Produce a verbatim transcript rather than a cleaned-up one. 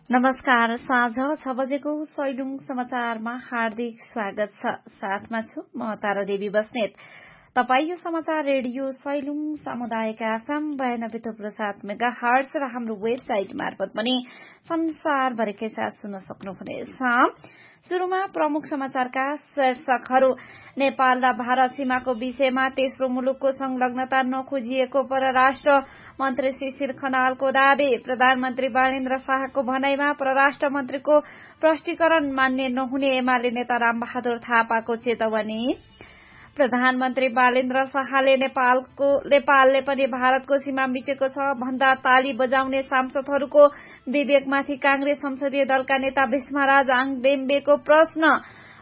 नमस्कार। साँझ छ बजेको सैलुङ समाचारमा हार्दिक स्वागत छ। साथमा छु म तारा देवी बस्नेत। तपाई यो समाचार रेडियो सैलुङ सामुदायिक एफएम बयानब्बे थुप्रो सात मेगा हर्ट्ज र हाम्रो वेबसाइट मार्फत पनि संसारभरिकै साथ सुन्न सक्नुहुनेछ। शुरूमा प्रमुख समाचारका शीर्षकहरू। नेपाल र भारत सीमाको विषयमा तेस्रो मुलुकको संलग्नता नखोजिएको परराष्ट्र मन्त्री शिशिर खनालको दावी। प्रधानमन्त्री बालेन्द्र शाहको भनाईमा परराष्ट्र मन्त्रीको प्रष्टीकरण मान्य नहुने एमाले नेता रामबहादुर थापाको चेतावनी। प्रधानमन्त्री बालेन्द्र शाहले नेपालको नेपालले पनि भारतको सीमा मिचेको छ भन्दा ताली बजाउने सांसदहरूको विवेकमाथि कांग्रेस संसदीय दलका नेता भीष्मराज आङदेम्बेको प्रश्न।